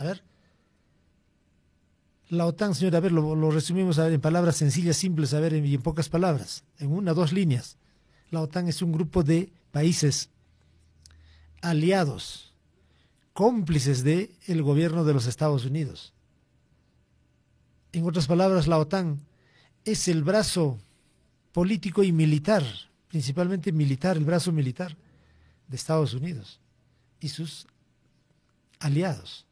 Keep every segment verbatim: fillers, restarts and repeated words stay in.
A ver. La OTAN, señor, a ver, lo, lo resumimos a ver, en palabras sencillas, simples, a ver, en, y en pocas palabras, en una, dos líneas. La OTAN es un grupo de países aliados, cómplices del gobierno de los Estados Unidos. En otras palabras, la OTAN es el brazo político y militar, principalmente militar, el brazo militar de Estados Unidos y sus aliados.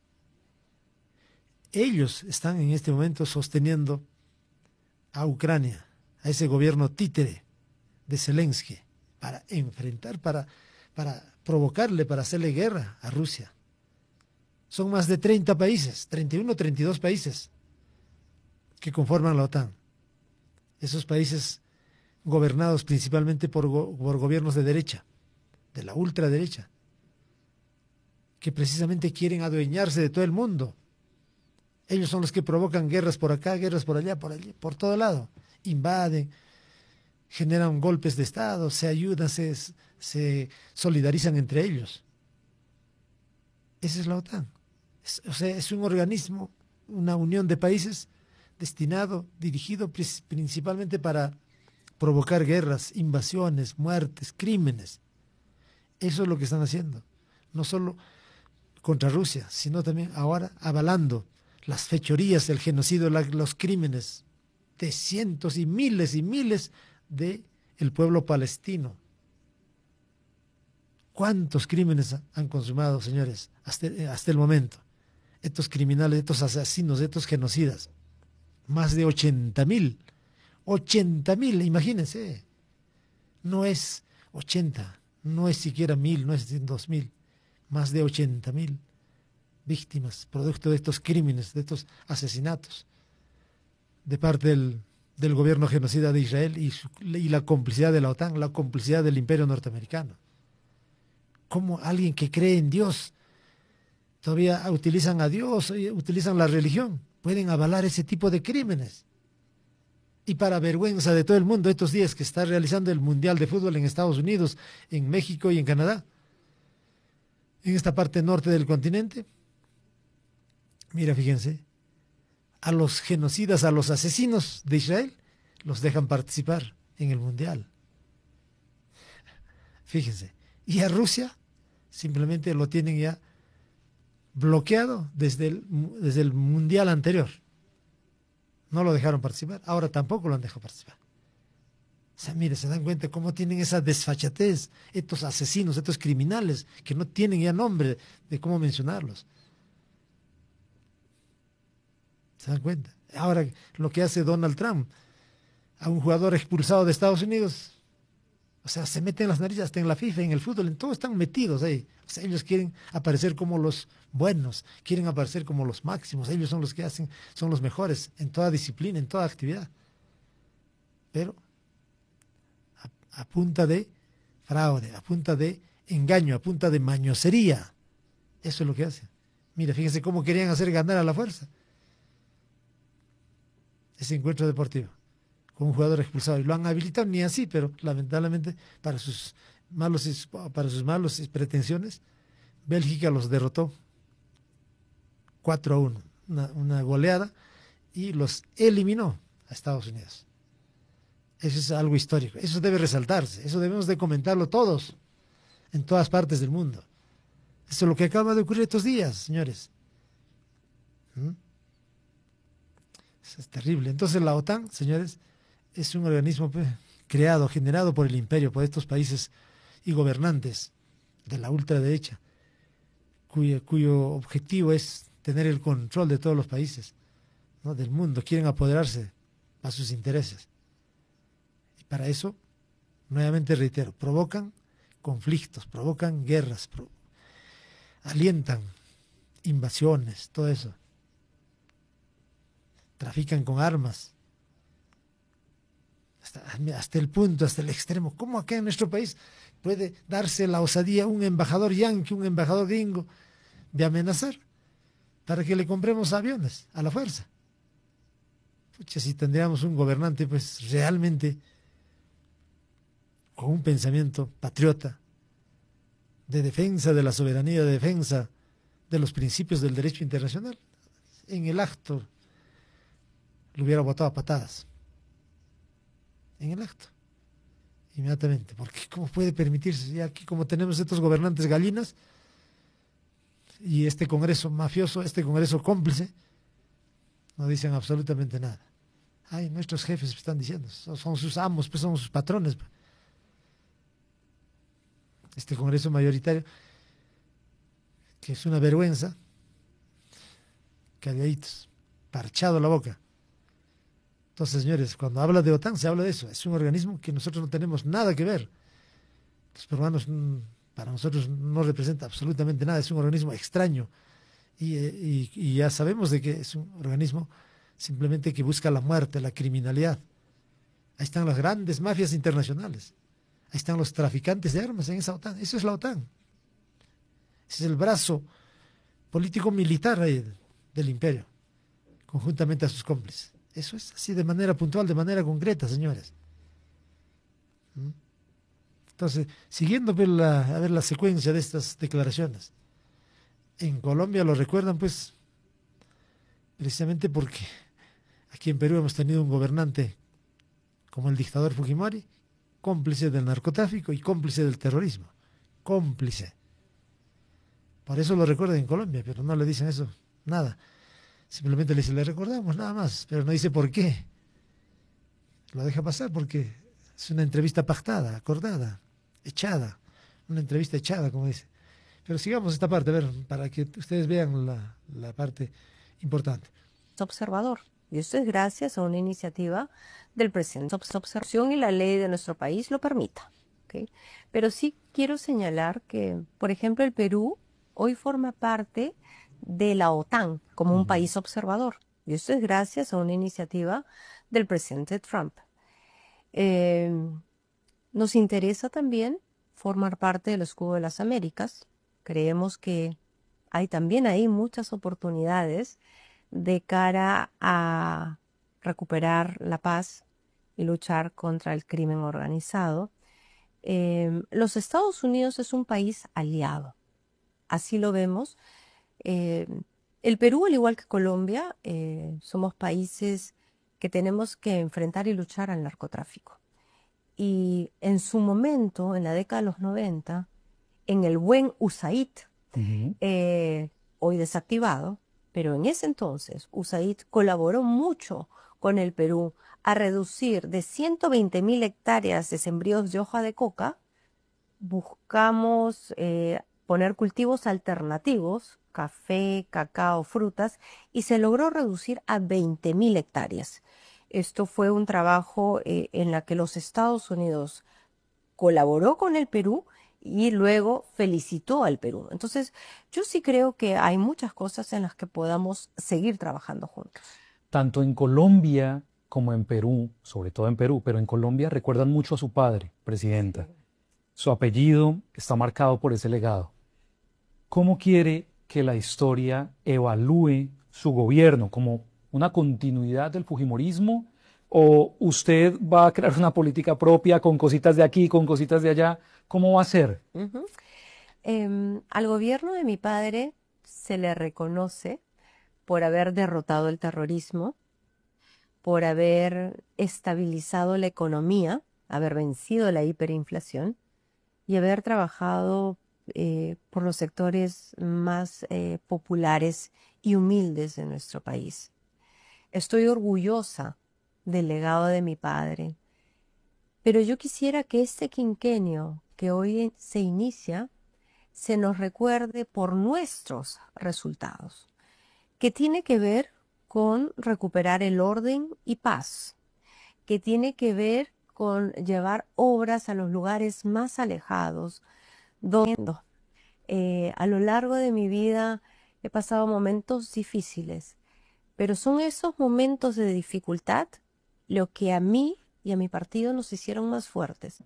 Ellos están en este momento sosteniendo a Ucrania, a ese gobierno títere de Zelensky, para enfrentar, para, para provocarle, para hacerle guerra a Rusia. Son más de treinta países, treinta y uno, treinta y dos países que conforman la OTAN. Esos países gobernados principalmente por, go por gobiernos de derecha, de la ultraderecha, que precisamente quieren adueñarse de todo el mundo. Ellos son los que provocan guerras por acá, guerras por allá, por allí, por todo lado. Invaden, generan golpes de Estado, se ayudan, se, se solidarizan entre ellos. Esa es la OTAN. Es, o sea, es un organismo, una unión de países destinado, dirigido principalmente para provocar guerras, invasiones, muertes, crímenes. Eso es lo que están haciendo. No solo contra Rusia, sino también ahora avalando las fechorías, el genocidio, la, los crímenes de cientos y miles y miles de el pueblo palestino. ¿Cuántos crímenes han consumado, señores, hasta, hasta el momento? Estos criminales, estos asesinos, estos genocidas. Más de ochenta mil. ochenta mil, imagínense. No es ochenta, no es siquiera mil, no es dos mil. Más de ochenta mil víctimas, producto de estos crímenes, de estos asesinatos, de parte del, del gobierno genocida de Israel y, su, y la complicidad de la OTAN, la complicidad del imperio norteamericano. ¿Cómo alguien que cree en Dios, todavía utilizan a Dios, utilizan la religión, pueden avalar ese tipo de crímenes? Y para vergüenza de todo el mundo, estos días que está realizando el Mundial de Fútbol en Estados Unidos, en México y en Canadá, en esta parte norte del continente, mira, fíjense, a los genocidas, a los asesinos de Israel, los dejan participar en el Mundial. Fíjense. Y a Rusia simplemente lo tienen ya bloqueado desde el, desde el Mundial anterior. No lo dejaron participar, ahora tampoco lo han dejado participar. O sea, mire, se dan cuenta cómo tienen esa desfachatez, estos asesinos, estos criminales, que no tienen ya nombre de cómo mencionarlos. ¿Se dan cuenta? Ahora, lo que hace Donald Trump a un jugador expulsado de Estados Unidos, o sea, se meten las narices hasta en la FIFA, en el fútbol, en todo están metidos ahí. O sea, ellos quieren aparecer como los buenos, quieren aparecer como los máximos, ellos son los que hacen, son los mejores en toda disciplina, en toda actividad. Pero a, a punta de fraude, a punta de engaño, a punta de mañosería. Eso es lo que hacen. Mira, fíjense cómo querían hacer ganar a la fuerza ese encuentro deportivo con un jugador expulsado, y lo han habilitado ni así, pero lamentablemente para sus malos para sus malos pretensiones, Bélgica los derrotó cuatro a uno, una, una goleada, y los eliminó a Estados Unidos. Eso es algo histórico, eso debe resaltarse, eso debemos de comentarlo todos, en todas partes del mundo. Eso es lo que acaba de ocurrir estos días, señores. ¿Mm? Eso es terrible. Entonces la OTAN, señores, es un organismo pues, creado, generado por el imperio, por estos países y gobernantes de la ultraderecha, cuyo, cuyo objetivo es tener el control de todos los países, ¿no?, del mundo. Quieren apoderarse a sus intereses. Y para eso, nuevamente reitero, provocan conflictos, provocan guerras, pro alientan invasiones, todo eso. Trafican con armas. Hasta, hasta el punto, hasta el extremo. ¿Cómo acá en nuestro país puede darse la osadía un embajador yanqui, un embajador gringo, de amenazar para que le compremos aviones a la fuerza? Pucha, si tendríamos un gobernante pues realmente con un pensamiento patriota, de defensa de la soberanía, de defensa de los principios del derecho internacional. En el acto lo hubiera botado a patadas. En el acto. Inmediatamente. Porque ¿cómo puede permitirse? Y aquí como tenemos estos gobernantes gallinas y este Congreso mafioso, este Congreso cómplice, no dicen absolutamente nada. Ay, nuestros jefes están diciendo, son sus amos, pues son sus patrones. Este Congreso mayoritario, que es una vergüenza, calladitos, parchado la boca. Entonces, señores, cuando habla de OTAN, se habla de eso. Es un organismo que nosotros no tenemos nada que ver. Los peruanos, para nosotros, no representa absolutamente nada. Es un organismo extraño. Y, y, y ya sabemos de que es un organismo simplemente que busca la muerte, la criminalidad. Ahí están las grandes mafias internacionales. Ahí están los traficantes de armas en esa OTAN. Eso es la OTAN. Ese es el brazo político-militar del imperio, conjuntamente a sus cómplices. Eso es así de manera puntual, de manera concreta, señores. Entonces, siguiendo pues, la, a ver la secuencia de estas declaraciones. En Colombia lo recuerdan, pues, precisamente porque aquí en Perú hemos tenido un gobernante como el dictador Fujimori, cómplice del narcotráfico y cómplice del terrorismo. Cómplice. Por eso lo recuerdan en Colombia, pero no le dicen eso, nada. Simplemente le dice, le recordamos, nada más, pero no dice por qué. Lo deja pasar porque es una entrevista pactada, acordada, echada. Una entrevista echada, como dice. Pero sigamos esta parte, a ver, para que ustedes vean la, la parte importante. Observador. Y esto es gracias a una iniciativa del presidente. Observación y la ley de nuestro país lo permita. ¿Okay? Pero sí quiero señalar que, por ejemplo, el Perú hoy forma parte de la OTAN como un uh-huh. país observador. Y esto es gracias a una iniciativa del presidente Trump. Eh, nos interesa también formar parte del escudo de las Américas. Creemos que hay también ahí muchas oportunidades de cara a recuperar la paz y luchar contra el crimen organizado. Eh, los Estados Unidos es un país aliado. Así lo vemos. Eh, el Perú, al igual que Colombia, eh, somos países que tenemos que enfrentar y luchar al narcotráfico. Y en su momento, en la década de los noventa, en el buen U S A I D, uh-huh. eh, hoy desactivado, pero en ese entonces U S A I D colaboró mucho con el Perú a reducir de ciento veinte mil hectáreas de sembríos de hoja de coca. Buscamos eh, poner cultivos alternativos, café, cacao, frutas, y se logró reducir a veinte mil hectáreas. Esto fue un trabajo eh, en la que los Estados Unidos colaboró con el Perú y luego felicitó al Perú. Entonces, yo sí creo que hay muchas cosas en las que podamos seguir trabajando juntos. Tanto en Colombia como en Perú, sobre todo en Perú, pero en Colombia recuerdan mucho a su padre, presidenta. Sí. Su apellido está marcado por ese legado. ¿Cómo quiere que la historia evalúe su gobierno? ¿Como una continuidad del fujimorismo? ¿O usted va a crear una política propia con cositas de aquí, con cositas de allá? ¿Cómo va a ser? Uh-huh. eh, al gobierno de mi padre se le reconoce por haber derrotado el terrorismo, por haber estabilizado la economía, haber vencido la hiperinflación y haber trabajado eh, por los sectores más eh, populares y humildes de nuestro país. Estoy orgullosa del legado de mi padre, pero yo quisiera que este quinquenio que hoy se inicia se nos recuerde por nuestros resultados, que tiene que ver con recuperar el orden y paz, que tiene que ver con llevar obras a los lugares más alejados, donde eh, a lo largo de mi vida he pasado momentos difíciles, pero son esos momentos de dificultad lo que a mí y a mi partido nos hicieron más fuertes.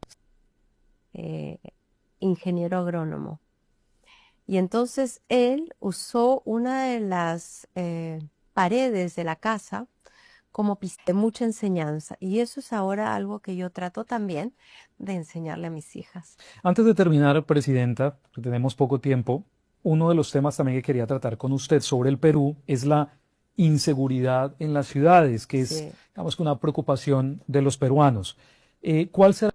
Eh, ingeniero agrónomo. Y entonces él usó una de las eh, paredes de la casa como pista de mucha enseñanza. Y eso es ahora algo que yo trato también de enseñarle a mis hijas. Antes de terminar, presidenta, que tenemos poco tiempo, uno de los temas también que quería tratar con usted sobre el Perú es la inseguridad en las ciudades, que es, Sí. digamos, que una preocupación de los peruanos. Eh, ¿cuál será?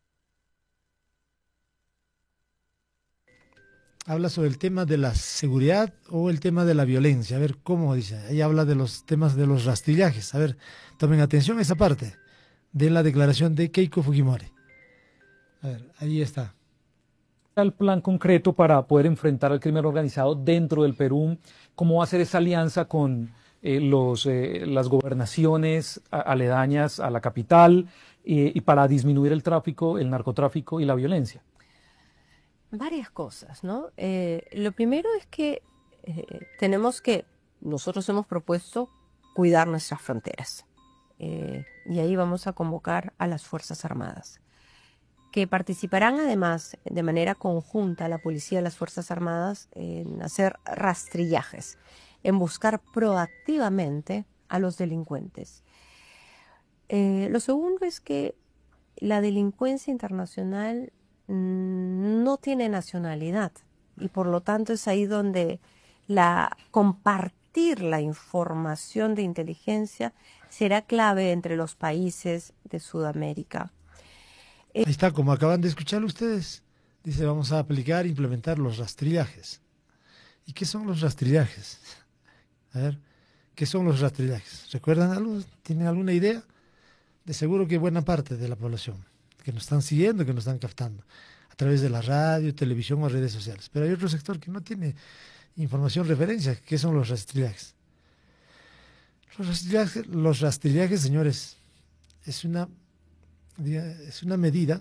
Habla sobre el tema de la seguridad o el tema de la violencia. A ver, ¿cómo dice? Ahí habla de los temas de los rastrillajes. A ver, tomen atención a esa parte de la declaración de Keiko Fujimori. A ver, ahí está. El plan concreto para poder enfrentar al crimen organizado dentro del Perú? ¿Cómo va a ser esa alianza con eh, los, eh, las gobernaciones a- aledañas a la capital eh, y para disminuir el tráfico, el narcotráfico y la violencia? Varias cosas, ¿no? Eh, lo primero es que eh, tenemos que, nosotros hemos propuesto cuidar nuestras fronteras. Eh, y ahí vamos a convocar a las Fuerzas Armadas, que participarán además de manera conjunta la policía y las Fuerzas Armadas en hacer rastrillajes, en buscar proactivamente a los delincuentes. Eh, lo segundo es que la delincuencia internacional mm, no tiene nacionalidad y por lo tanto es ahí donde la compartir la información de inteligencia será clave entre los países de Sudamérica. Ahí está, como acaban de escuchar ustedes. Dice, vamos a aplicar, implementar los rastrillajes. ¿Y qué son los rastrillajes? A ver, ¿qué son los rastrillajes? ¿Recuerdan algo? ¿Tienen alguna idea? De seguro que buena parte de la población que nos están siguiendo, que nos están captando a través de la radio, televisión o redes sociales. Pero hay otro sector que no tiene información, referencia. ¿Qué son los rastrillajes? Los rastrillajes, los rastrillajes, señores, es una, es una medida,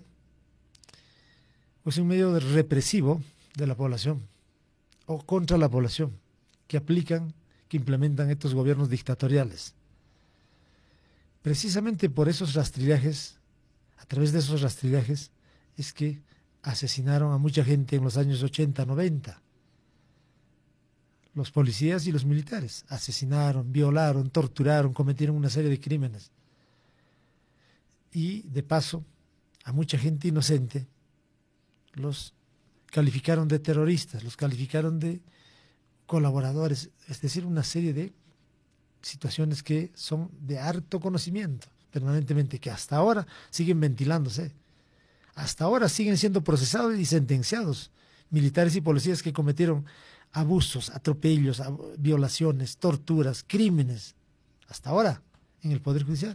o es un medio represivo de la población o contra la población que aplican, que implementan estos gobiernos dictatoriales. Precisamente por esos rastrillajes, a través de esos rastrillajes, es que asesinaron a mucha gente en los años ochenta, noventa. Los policías y los militares asesinaron, violaron, torturaron, cometieron una serie de crímenes. Y de paso, a mucha gente inocente los calificaron de terroristas, los calificaron de colaboradores, es decir, una serie de situaciones que son de harto conocimiento permanentemente, que hasta ahora siguen ventilándose. Hasta ahora siguen siendo procesados y sentenciados militares y policías que cometieron abusos, atropellos, violaciones, torturas, crímenes, hasta ahora en el Poder Judicial.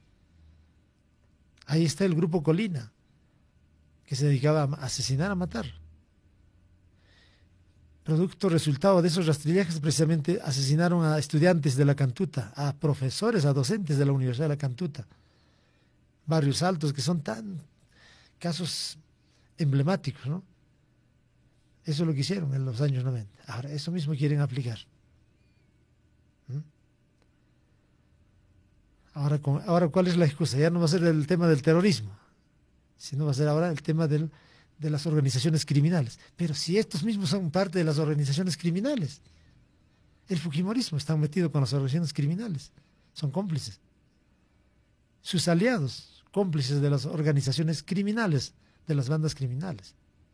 Ahí está el grupo Colina, que se dedicaba a asesinar, a matar. Producto, resultado de esos rastrillajes, precisamente asesinaron a estudiantes de la Cantuta, a profesores, a docentes de la Universidad de la Cantuta. Barrios Altos, que son tan casos emblemáticos, ¿no? Eso es lo que hicieron en los años noventa. Ahora, eso mismo quieren aplicar. ¿Mm? Ahora, con, ahora, ¿cuál es la excusa? Ya no va a ser el tema del terrorismo, sino va a ser ahora el tema del, de las organizaciones criminales. Pero si estos mismos son parte de las organizaciones criminales, el fujimorismo está metido con las organizaciones criminales, son cómplices. Sus aliados, cómplices de las organizaciones criminales, de las bandas criminales.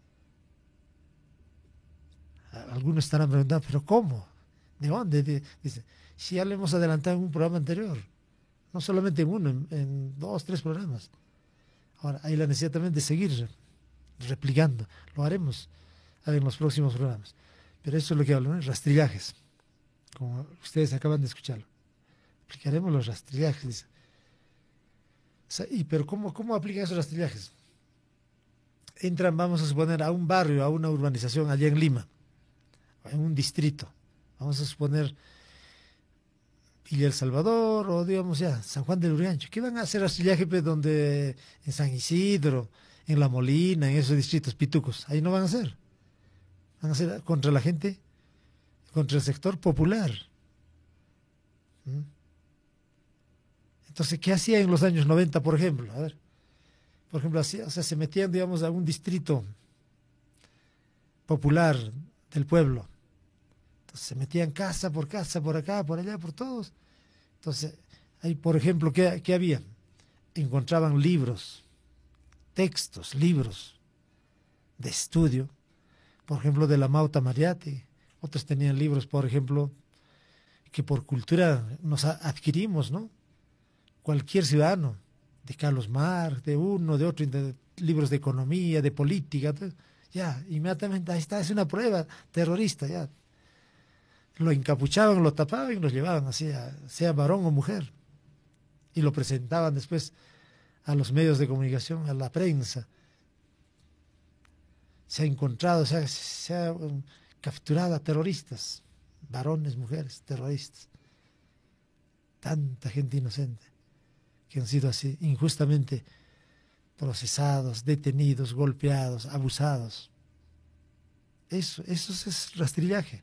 Algunos estarán preguntando, ¿pero cómo? ¿De dónde? De, dice, si ya lo hemos adelantado en un programa anterior, no solamente en uno, en, en dos, tres programas. Ahora, hay la necesidad también de seguir replicando. Lo haremos en los próximos programas. Pero eso es lo que hablo, ¿no? Rastrillajes, como ustedes acaban de escucharlo. Aplicaremos los rastrillajes, dice. O sea, y, pero ¿cómo, cómo aplican esos rastrillajes? Entran, vamos a suponer, a un barrio, a una urbanización allá en Lima, en un distrito. Vamos a suponer Villa El Salvador o digamos ya San Juan del Urigancho. ¿Qué van a hacer rastrillaje pues, donde en San Isidro, en La Molina, en esos distritos pitucos? Ahí no van a hacer. Van a hacer contra la gente, contra el sector popular. ¿Mm? Entonces, ¿qué hacía en los años noventa, por ejemplo? A ver, por ejemplo, hacía, o sea, se metían, digamos, a un distrito popular del pueblo. Entonces, se metían casa por casa, por acá, por allá, por todos. Entonces, ahí, por ejemplo, ¿qué, qué había? Encontraban libros, textos, libros de estudio, por ejemplo, de la Mauta Mariate, otros tenían libros, por ejemplo, que por cultura nos adquirimos, ¿no? Cualquier ciudadano, de Carlos Marx, de uno, de otro, de libros de economía, de política, ya, inmediatamente, ahí está, es una prueba terrorista, ya. Lo encapuchaban, lo tapaban y los llevaban así, a, sea varón o mujer. Y lo presentaban después a los medios de comunicación, a la prensa. Se ha encontrado, se ha, se ha um, capturado a terroristas, varones, mujeres, terroristas. Tanta gente inocente que han sido así, injustamente procesados, detenidos, golpeados, abusados. Eso, eso es rastrillaje.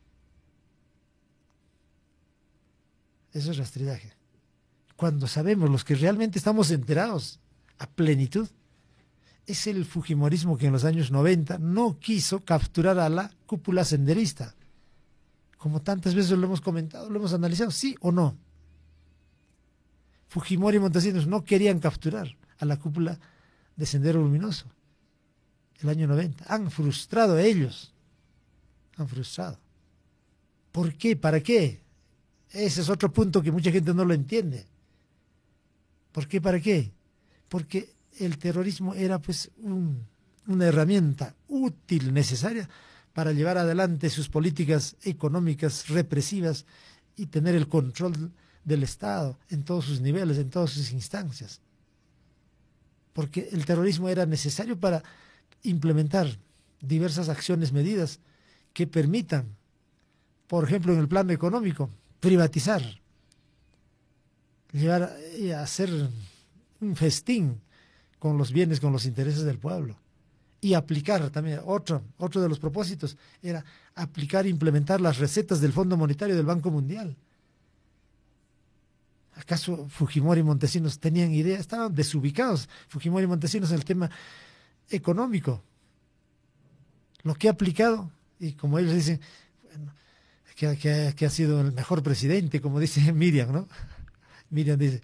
Eso es rastrillaje. Cuando sabemos, los que realmente estamos enterados a plenitud, es el fujimorismo que en los años noventa no quiso capturar a la cúpula senderista. Como tantas veces lo hemos comentado, lo hemos analizado, ¿sí o no? Fujimori y Montesinos no querían capturar a la cúpula de Sendero Luminoso el año noventa. Han frustrado a ellos. Han frustrado. ¿Por qué? ¿Para qué? Ese es otro punto que mucha gente no lo entiende. ¿Por qué? ¿Para qué? Porque el terrorismo era pues un, una herramienta útil, necesaria para llevar adelante sus políticas económicas represivas y tener el control del Estado en todos sus niveles, en todas sus instancias. Porque el terrorismo era necesario para implementar diversas acciones, medidas que permitan, por ejemplo, en el plano económico, privatizar, llevar a hacer un festín con los bienes, con los intereses del pueblo. Y aplicar también, otro, otro de los propósitos era aplicar e implementar las recetas del Fondo Monetario del Banco Mundial. ¿Acaso Fujimori y Montesinos tenían idea? Estaban desubicados Fujimori y Montesinos en el tema económico. Lo que ha aplicado, y como ellos dicen, bueno, que, que, que ha sido el mejor presidente, como dice Miriam, ¿no? Miriam dice,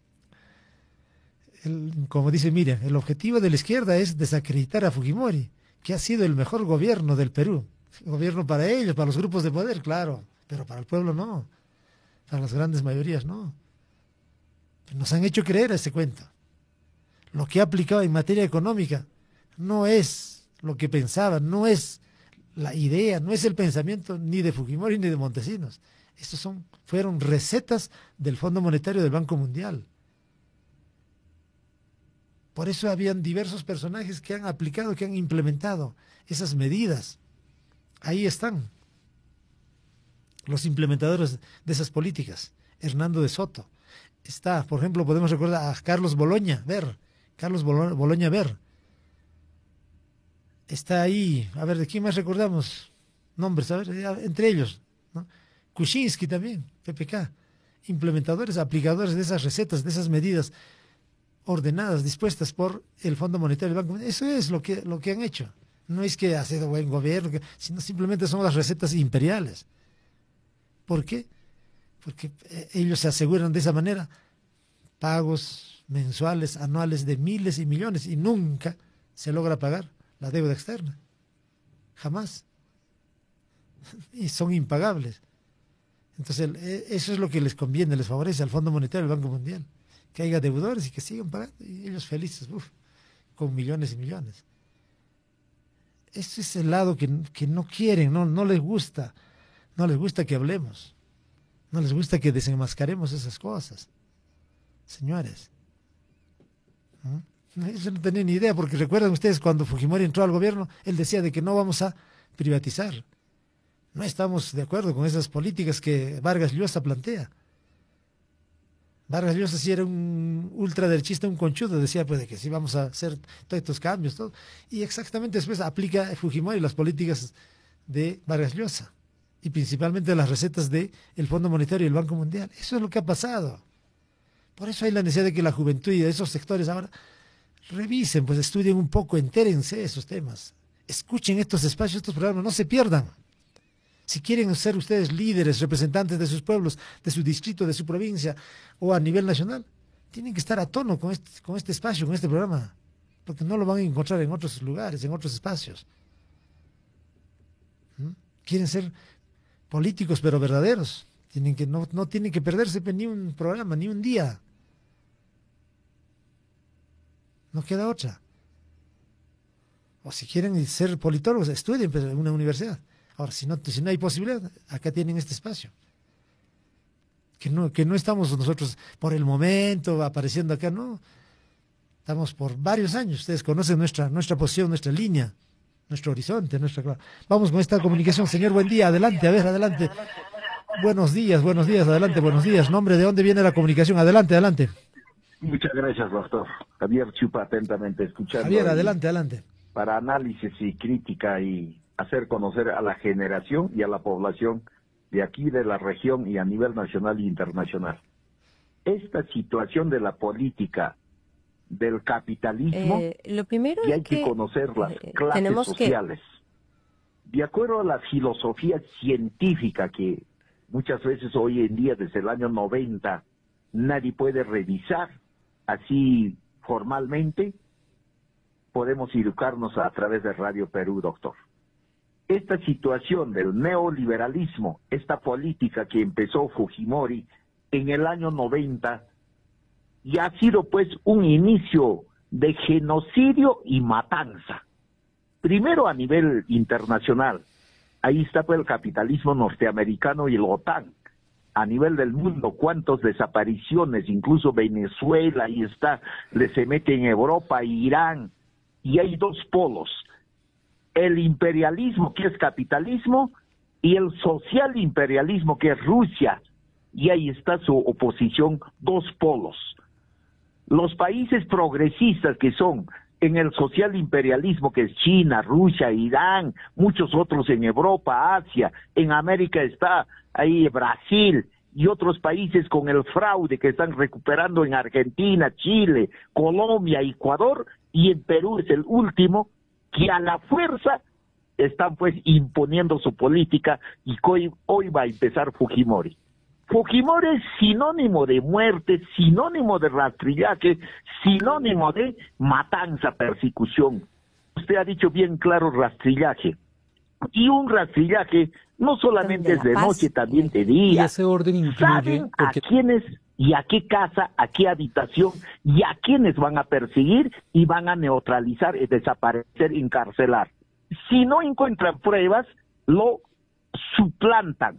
el, como dice Miriam, el objetivo de la izquierda es desacreditar a Fujimori, que ha sido el mejor gobierno del Perú. Gobierno para ellos, para los grupos de poder, claro, pero para el pueblo no, para las grandes mayorías no. Nos han hecho creer ese cuento. Lo que ha aplicado en materia económica no es lo que pensaban, no es la idea, no es el pensamiento ni de Fujimori ni de Montesinos. Estos son, fueron recetas del Fondo Monetario del Banco Mundial. Por eso habían diversos personajes que han aplicado, que han implementado esas medidas. Ahí están los implementadores de esas políticas. Hernando de Soto. Está, por ejemplo, podemos recordar a Carlos Boloña Ver, Carlos Boloña Ver. Está ahí, a ver, ¿de quién más recordamos? Nombres, a ver, entre ellos, ¿no? Kuczynski también, P P K, implementadores, aplicadores de esas recetas, de esas medidas ordenadas, dispuestas por el Fondo Monetario del Banco Mundial. Eso es lo que, lo que han hecho. No es que ha sido buen gobierno, que, sino simplemente son las recetas imperiales. ¿Por qué? Porque ellos se aseguran de esa manera pagos mensuales, anuales de miles y millones y nunca se logra pagar la deuda externa. Jamás. Y son impagables. Entonces, eso es lo que les conviene, les favorece al Fondo Monetario del Banco Mundial. Que haya deudores y que sigan pagando. Y ellos felices, uf, con millones y millones. Ese es el lado que, que no quieren, no, no les gusta. No les gusta que hablemos. No les gusta que desenmascaremos esas cosas. Señores. ¿no? Eso no tenía ni idea, porque recuerdan ustedes cuando Fujimori entró al gobierno, él decía de que no vamos a privatizar. No estamos de acuerdo con esas políticas que Vargas Llosa plantea. Vargas Llosa sí era un ultraderechista, un conchudo, decía pues de que sí vamos a hacer todos estos cambios, todo. Y exactamente después aplica Fujimori las políticas de Vargas Llosa. Y principalmente las recetas del Fondo Monetario y el Banco Mundial. Eso es lo que ha pasado. Por eso hay la necesidad de que la juventud y de esos sectores ahora revisen, pues estudien un poco, entérense esos temas. Escuchen estos espacios, estos programas, no se pierdan. Si quieren ser ustedes líderes, representantes de sus pueblos, de su distrito, de su provincia o a nivel nacional, tienen que estar a tono con este, con este espacio, con este programa, porque no lo van a encontrar en otros lugares, en otros espacios. ¿Mm? quieren ser políticos pero verdaderos. Tienen que, no, no tienen que perderse ni un programa, ni un día. No queda otra. O si quieren ser politólogos, estudien en una universidad. Ahora, si no, si no hay posibilidad, acá tienen este espacio. Que no, que no estamos nosotros por el momento apareciendo acá, no. Estamos por varios años. Ustedes conocen nuestra, nuestra posición, nuestra línea, nuestro horizonte, nuestra. Vamos con esta comunicación. Señor, buen día. Adelante, a ver, adelante. Buenos días, buenos días, adelante, buenos días. Nombre, ¿de dónde viene la comunicación? Adelante, adelante. Muchas gracias, doctor. Javier Chupa, atentamente escuchando. Javier, adelante, adelante. Para análisis y crítica y hacer conocer a la generación y a la población de aquí, de la región y a nivel nacional e internacional. Esta situación de la política del capitalismo, eh, lo primero y hay es que, que conocer las eh, clases sociales. Que... De acuerdo a la filosofía científica que muchas veces hoy en día, desde el año noventa, nadie puede revisar así formalmente, podemos educarnos a través de Radio Perú, doctor. Esta situación del neoliberalismo, esta política que empezó Fujimori en el año noventa, y ha sido pues un inicio de genocidio y matanza. Primero a nivel internacional, ahí está pues el capitalismo norteamericano y la OTAN. A nivel del mundo, cuántas desapariciones, incluso Venezuela, ahí está, le se mete en Europa, Irán, y hay dos polos. El imperialismo, que es capitalismo, y el social imperialismo, que es Rusia, y ahí está su oposición, dos polos. Los países progresistas que son en el social imperialismo, que es China, Rusia, Irán, muchos otros en Europa, Asia, en América está ahí Brasil y otros países con el fraude que están recuperando en Argentina, Chile, Colombia, Ecuador, y en Perú es el último, que a la fuerza están pues imponiendo su política, y hoy, hoy va a empezar Fujimori. Fujimori es sinónimo de muerte, sinónimo de rastrillaje, sinónimo de matanza, persecución. Usted ha dicho bien claro, rastrillaje. Y un rastrillaje no solamente es de noche, también de día. Y ese orden incluye... Saben porque... a quiénes y a qué casa, a qué habitación y a quiénes van a perseguir y van a neutralizar, y desaparecer, encarcelar. Si no encuentran pruebas, lo suplantan.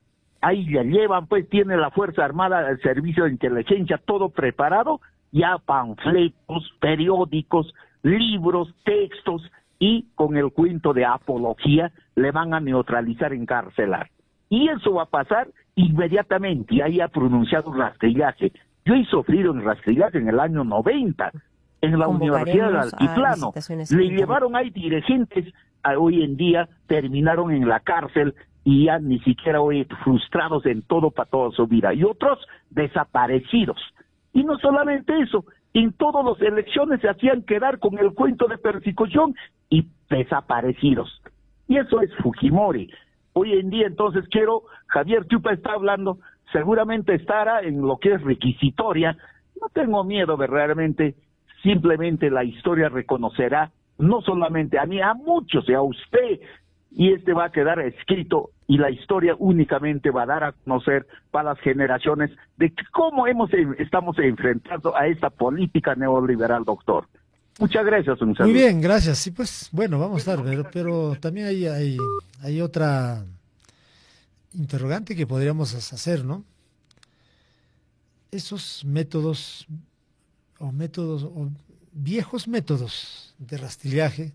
Ahí ya llevan, pues tiene la Fuerza Armada, el Servicio de Inteligencia, todo preparado, ya panfletos, periódicos, libros, textos, y con el cuento de apología le van a neutralizar, encarcelar. Y eso va a pasar inmediatamente. Ahí ha pronunciado rastrillaje. Yo he sufrido en rastrillaje en el año noventa, en la Universidad del Altiplano. Le llevaron ahí dirigentes, a, hoy en día terminaron en la cárcel, y ya ni siquiera hoy frustrados en todo para toda su vida, y otros desaparecidos. Y no solamente eso, en todas las elecciones se hacían quedar con el cuento de persecución y desaparecidos. Y eso es Fujimori. Hoy en día, entonces, quiero, Javier Chupa está hablando, seguramente estará en lo que es requisitoria. No tengo miedo verdaderamente, simplemente la historia reconocerá, no solamente a mí, a muchos, y a usted, y este va a quedar escrito, y la historia únicamente va a dar a conocer para las generaciones de cómo hemos estamos enfrentando a esta política neoliberal, doctor. Muchas gracias, un saludo. Muy bien, gracias. Sí, pues, bueno, vamos a dar, pero, pero también hay, hay, hay otra interrogante que podríamos hacer, ¿no? Esos métodos, o métodos, o viejos métodos de rastrillaje,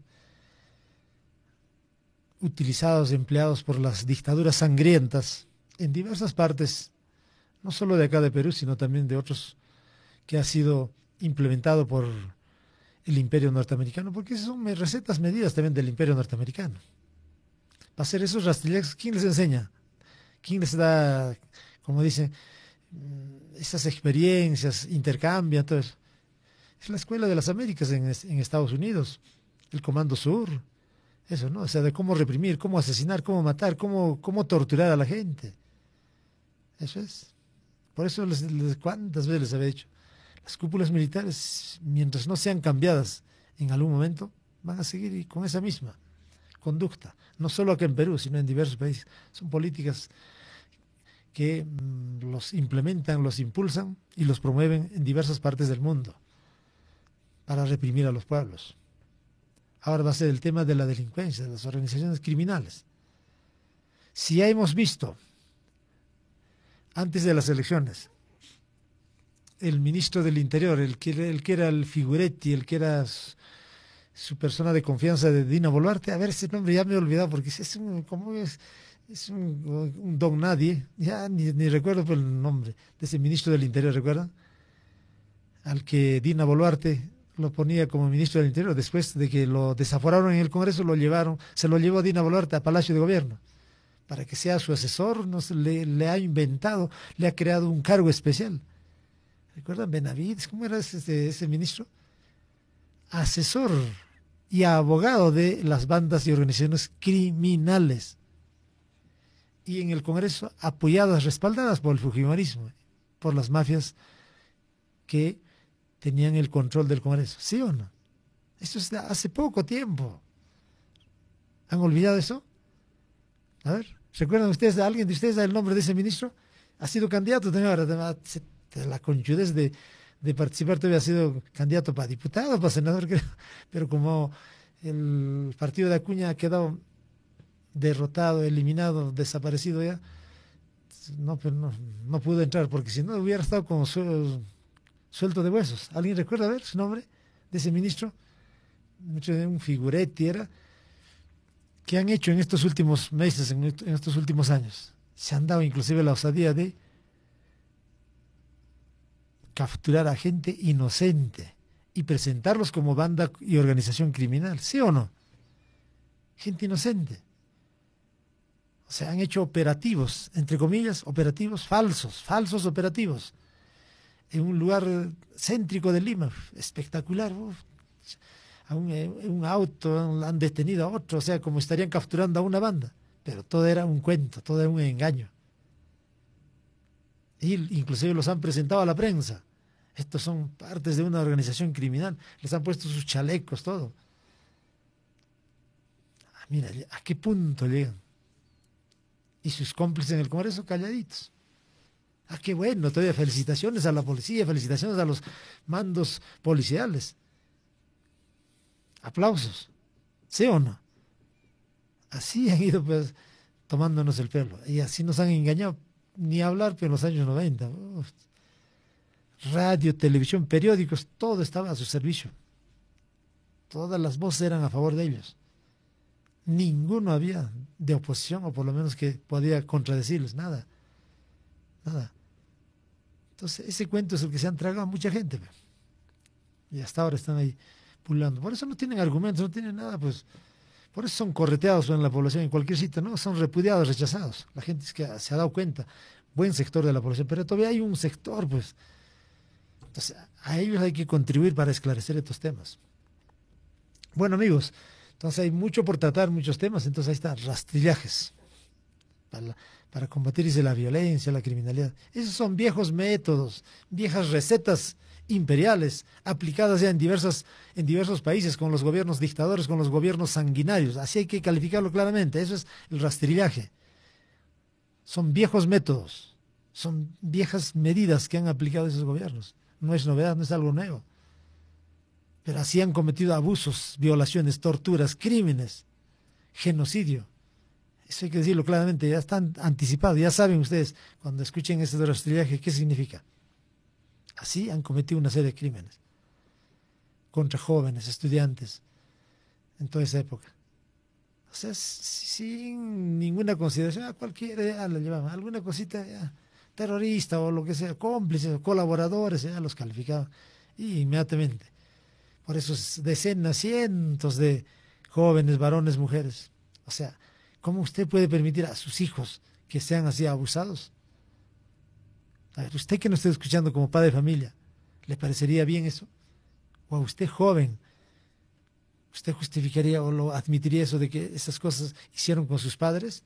utilizados, empleados por las dictaduras sangrientas en diversas partes, no solo de acá de Perú, sino también de otros, que ha sido implementado por el Imperio norteamericano, porque esas son recetas medidas también del Imperio norteamericano. Para hacer esos rastrillajes, ¿quién les enseña? ¿Quién les da, como dicen, esas experiencias, intercambian, todo eso? Es la Escuela de las Américas en, en Estados Unidos, el Comando Sur. Eso, ¿no? O sea, de cómo reprimir, cómo asesinar, cómo matar, cómo, cómo torturar a la gente. Eso es. Por eso, les, les, ¿cuántas veces les había dicho? Las cúpulas militares, mientras no sean cambiadas en algún momento, van a seguir con esa misma, conducta, no solo acá en Perú, sino en diversos países. Son políticas que mmm, los implementan, los impulsan y los promueven en diversas partes del mundo para reprimir a los pueblos. Ahora va a ser el tema de la delincuencia, de las organizaciones criminales. Si ya hemos visto, antes de las elecciones, el ministro del Interior, el que, el que era el figuretti, el que era su, su persona de confianza de Dina Boluarte, a ver, ese nombre ya me he olvidado, porque es un, como es, es un, un don nadie, ya ni, ni recuerdo por el nombre de ese ministro del Interior, ¿recuerdan? Al que Dina Boluarte lo ponía como ministro del Interior, después de que lo desaforaron en el Congreso, lo llevaron, se lo llevó Dina Boluarte a Palacio de Gobierno, para que sea su asesor, no se le, le ha inventado, le ha creado un cargo especial. ¿Recuerdan Benavides? ¿Cómo era ese, ese ministro? Asesor y abogado de las bandas y organizaciones criminales. Y en el Congreso apoyadas, respaldadas por el fujimorismo, por las mafias que tenían el control del Congreso. ¿Sí o no? Esto es de hace poco tiempo. ¿Han olvidado eso? A ver, ¿recuerdan ustedes, a alguien de ustedes, el nombre de ese ministro? Ha sido candidato también ahora, de la conchudez de, de participar, todavía ha sido candidato para diputado, para senador, creo. Pero como el partido de Acuña ha quedado derrotado, eliminado, desaparecido ya, no, pero no, no pudo entrar, porque si no hubiera estado como su, suelto de huesos. ¿Alguien recuerda, a ver, su nombre de ese ministro? Un figuretti era. ¿Qué han hecho en estos últimos meses, en estos últimos años? Se han dado inclusive la osadía de capturar a gente inocente y presentarlos como banda y organización criminal, ¿sí o no? Gente inocente. O sea, han hecho operativos, entre comillas, operativos falsos, falsos operativos, en un lugar céntrico de Lima, espectacular. Uf. A un, un auto, han detenido a otro, o sea, como estarían capturando a una banda, pero todo era un cuento, todo era un engaño. Y inclusive los han presentado a la prensa. Estos son partes de una organización criminal, les han puesto sus chalecos, todo. Ah, mira, ¿a qué punto llegan? Y sus cómplices en el Congreso calladitos. Ah, qué bueno, todavía felicitaciones a la policía, felicitaciones a los mandos policiales. Aplausos, ¿sí o no? Así han ido pues tomándonos el pelo y así nos han engañado, ni hablar pero en los años noventa. Uf. Radio, televisión, periódicos, todo estaba a su servicio. Todas las voces eran a favor de ellos. Ninguno había de oposición, o por lo menos que podía contradecirles, nada, nada. Entonces ese cuento es el que se han tragado a mucha gente. Y hasta ahora están ahí pulando. Por eso no tienen argumentos, no tienen nada, pues. Por eso son correteados en la población, en cualquier sitio, ¿no? Son repudiados, rechazados. La gente es que se ha dado cuenta. Buen sector de la población, pero todavía hay un sector, pues. Entonces, a ellos hay que contribuir para esclarecer estos temas. Bueno, amigos, entonces hay mucho por tratar, muchos temas. Entonces ahí está, rastrillajes. Para, para combatir dice, la violencia, la criminalidad. Esos son viejos métodos, viejas recetas imperiales, aplicadas ya en, diversas, en diversos países, con los gobiernos dictadores, con los gobiernos sanguinarios. Así hay que calificarlo claramente. Eso es el rastrillaje. Son viejos métodos, son viejas medidas que han aplicado esos gobiernos. No es novedad, no es algo nuevo. Pero así han cometido abusos, violaciones, torturas, crímenes, genocidio. Eso hay que decirlo claramente, ya están anticipados, ya saben ustedes, cuando escuchen este rastrillaje, ¿qué significa? Así han cometido una serie de crímenes contra jóvenes, estudiantes, en toda esa época. O sea, sin ninguna consideración, a cualquiera ya la llevaban, alguna cosita ya, terrorista o lo que sea, cómplices, colaboradores, ya los calificaban y inmediatamente. Por eso decenas, cientos de jóvenes, varones, mujeres. O sea, ¿cómo usted puede permitir a sus hijos que sean así abusados? A ver, usted que nos esté escuchando como padre de familia, ¿le parecería bien eso? O a usted joven, ¿usted justificaría o lo admitiría eso de que esas cosas hicieron con sus padres?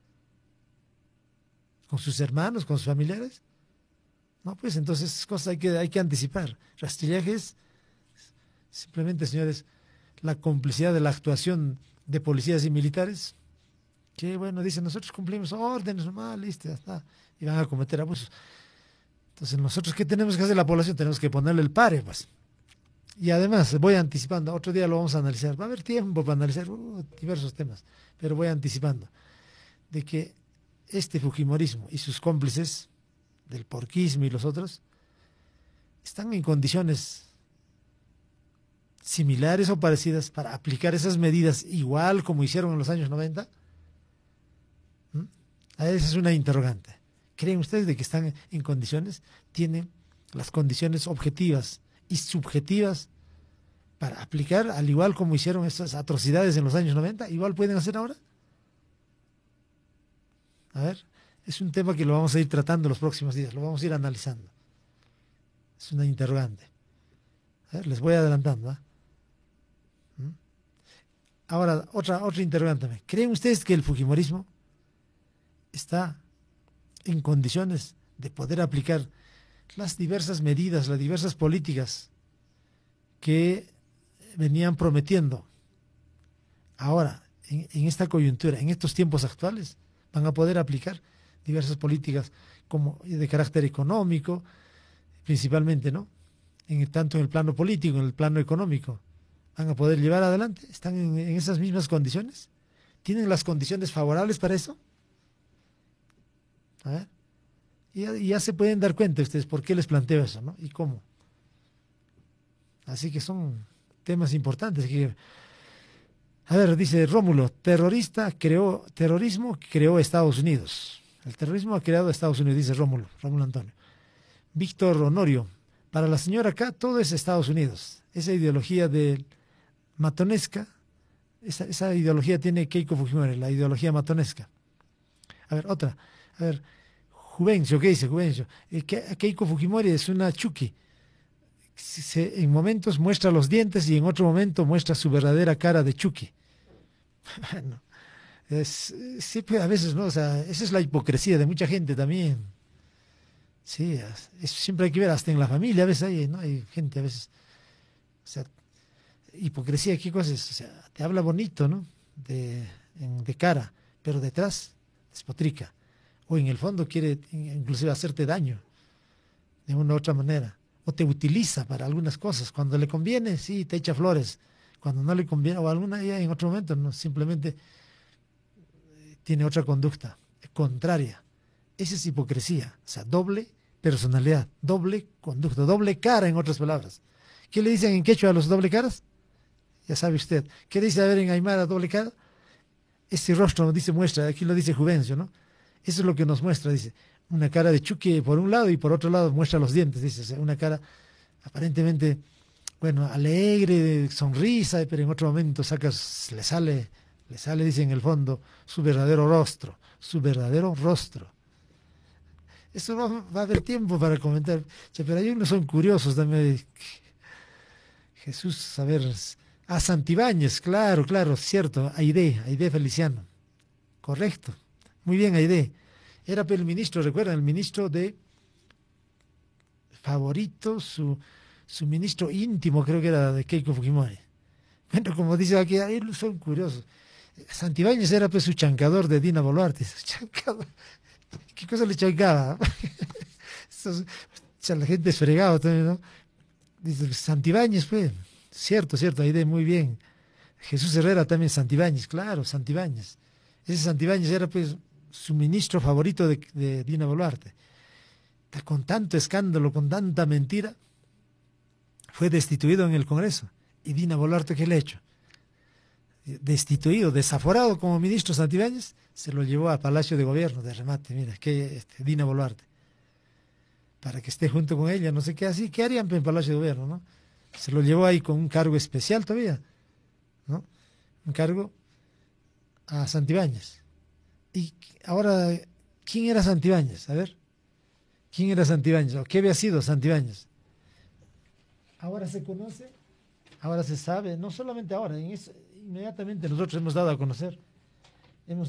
¿Con sus hermanos, con sus familiares? No, pues entonces esas cosas hay que, hay que anticipar. Rastrillaje es simplemente, señores, la complicidad de la actuación de policías y militares que, bueno, dicen, nosotros cumplimos órdenes nomás, listo, ya está, y van a cometer abusos. Entonces, nosotros, ¿qué tenemos que hacer la población? Tenemos que ponerle el pare, pues. Y además, voy anticipando, otro día lo vamos a analizar, va a haber tiempo para analizar uh, diversos temas, pero voy anticipando de que este fujimorismo y sus cómplices del porquismo y los otros están en condiciones similares o parecidas para aplicar esas medidas igual como hicieron en los años noventa. ¿Mm? A esa es una interrogante. ¿Creen ustedes de que están en condiciones? ¿Tienen las condiciones objetivas y subjetivas para aplicar al igual como hicieron esas atrocidades en los años noventa? ¿Igual pueden hacer ahora? A ver, es un tema que lo vamos a ir tratando los próximos días, lo vamos a ir analizando. Es una interrogante. A ver, les voy adelantando. ¿eh? ¿Mm? Ahora, otra, otra interrogante. ¿Creen ustedes que el fujimorismo está en condiciones de poder aplicar las diversas medidas, las diversas políticas que venían prometiendo ahora, en, en esta coyuntura, en estos tiempos actuales? Van a poder aplicar diversas políticas como de carácter económico, principalmente, ¿no? En, tanto en el plano político, en el plano económico. ¿Van a poder llevar adelante? ¿Están en, en esas mismas condiciones? ¿Tienen las condiciones favorables para eso? A ver. Y ya, y ya se pueden dar cuenta ustedes por qué les planteo eso, ¿no? Y cómo. Así que son temas importantes que... A ver, dice Rómulo, terrorista creó, terrorismo creó Estados Unidos. El terrorismo ha creado Estados Unidos, dice Rómulo, Rómulo Antonio. Víctor Honorio, para la señora acá todo es Estados Unidos. Esa ideología de matonesca, esa, esa ideología tiene Keiko Fujimori, la ideología matonesca. A ver, otra. A ver, Juvencio, ¿qué dice Juvencio? Ke, Keiko Fujimori es una chuki. Se, en momentos muestra los dientes y en otro momento muestra su verdadera cara de Chucky. Bueno, es, sí, pues a veces, ¿no? O sea, esa es la hipocresía de mucha gente también. Sí, es, siempre hay que ver, hasta en la familia a veces hay, ¿no? Hay gente a veces. O sea, hipocresía, ¿qué cosa es? O sea, te habla bonito, ¿no? De, en, de cara, pero detrás despotrica. O en el fondo quiere inclusive hacerte daño de una u otra manera. O te utiliza para algunas cosas. Cuando le conviene, sí, te echa flores. Cuando no le conviene, o alguna ya en otro momento, no, simplemente tiene otra conducta contraria. Esa es hipocresía. O sea, doble personalidad, doble conducta, doble cara, en otras palabras. ¿Qué le dicen en quechua a los doble caras? Ya sabe usted. ¿Qué dice a ver en aymara doble cara? Ese rostro dice muestra, aquí lo dice Juvencio, ¿no? Eso es lo que nos muestra, dice. Una cara de Chucky por un lado y por otro lado muestra los dientes, dice, o sea, una cara aparentemente, bueno, alegre, sonrisa, pero en otro momento sacas, le sale, le sale, dice en el fondo, su verdadero rostro, su verdadero rostro. Eso va, va a haber tiempo para comentar, pero hay unos son curiosos también. Jesús, a ver, a Santibáñez, claro, claro, cierto, Aide, Aide Feliciano, correcto, muy bien, Aide. Era el ministro, recuerdan, el ministro de favorito, su, su ministro íntimo, creo que era de Keiko Fujimori. Bueno, como dice aquí, ahí son curiosos. Santibáñez era pues su chancador de Dina Boluarte. Su chancador. ¿Qué cosa le chancaba? Estos, la gente es fregado también, ¿no? Dice, Santibáñez, pues, cierto, cierto, ahí de muy bien. Jesús Herrera también, Santibáñez, claro, Santibáñez. Ese Santibáñez era pues su ministro favorito de, de Dina Boluarte. Con tanto escándalo, con tanta mentira, fue destituido en el Congreso. ¿Y Dina Boluarte qué le ha hecho? Destituido, desaforado como ministro Santibáñez, se lo llevó a Palacio de Gobierno de remate, mira, que este, Dina Boluarte, para que esté junto con ella, no sé qué así, ¿qué harían en Palacio de Gobierno, no? Se lo llevó ahí con un cargo especial todavía, ¿no? Un cargo a Santibáñez. Y ahora, ¿quién era Santibáñez? A ver, ¿quién era Santibáñez? ¿O qué había sido Santibáñez? Ahora se conoce, ahora se sabe, no solamente ahora, en eso, inmediatamente nosotros hemos dado a conocer, hemos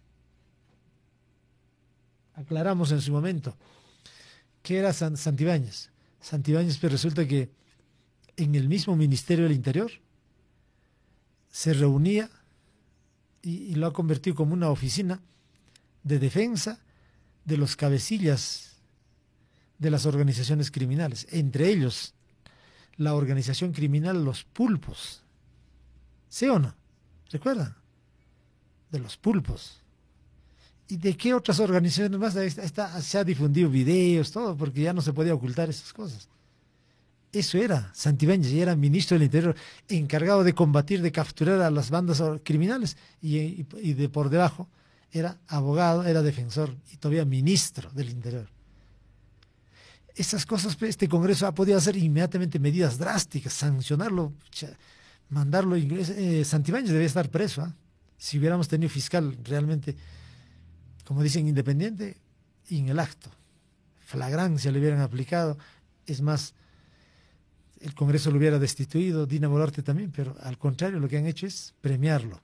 aclaramos en su momento qué era San, Santibáñez. Santibáñez, pero resulta que en el mismo Ministerio del Interior se reunía y, y lo ha convertido como una oficina de defensa de los cabecillas de las organizaciones criminales, entre ellos la organización criminal Los Pulpos. ¿Sí o no? ¿Recuerdan? De Los Pulpos. ¿Y de qué otras organizaciones más? Esta, esta, se ha difundido videos, todo, porque ya no se podía ocultar esas cosas. Eso era Santibáñez, y era ministro del Interior, encargado de combatir, de capturar a las bandas criminales, y, y, y de por debajo era abogado, era defensor, y todavía ministro del Interior. Esas cosas, este Congreso ha podido hacer inmediatamente medidas drásticas, sancionarlo, mandarlo. Eh, Santibáñez debe estar preso, ¿eh? Si hubiéramos tenido fiscal realmente, como dicen, independiente, y en el acto, flagrancia le hubieran aplicado. Es más, el Congreso lo hubiera destituido, Dina Boluarte también, pero al contrario, lo que han hecho es premiarlo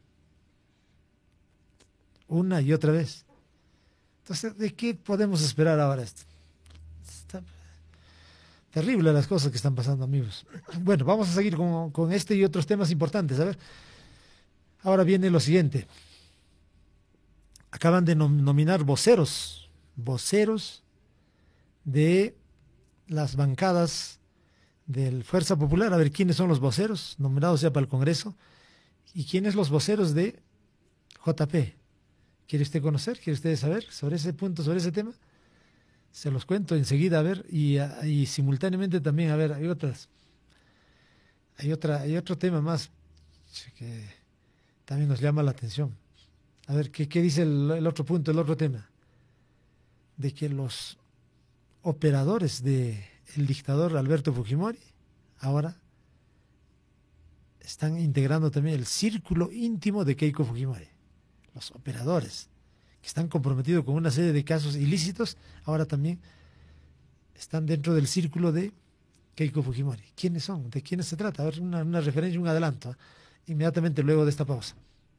una y otra vez. Entonces, ¿de qué podemos esperar ahora esto? Está terrible las cosas que están pasando, amigos. Bueno, vamos a seguir con, con este y otros temas importantes. A ver, ahora viene lo siguiente. Acaban de nominar voceros, voceros de las bancadas del Fuerza Popular. A ver, ¿quiénes son los voceros nominados ya para el Congreso? ¿Y quiénes los voceros de J P? ¿Quiere usted conocer? ¿Quiere usted saber sobre ese punto, sobre ese tema? Se los cuento enseguida, a ver, y, y simultáneamente también, a ver, hay otras, hay otra, hay otro tema más que también nos llama la atención. A ver, ¿qué, qué dice el, el otro punto, el otro tema? De que los operadores del dictador Alberto Fujimori ahora están integrando también el círculo íntimo de Keiko Fujimori. Los operadores que están comprometidos con una serie de casos ilícitos, ahora también están dentro del círculo de Keiko Fujimori. ¿Quiénes son? ¿De quiénes se trata? A ver, una, una referencia, un adelanto, ¿eh? Inmediatamente luego de esta pausa.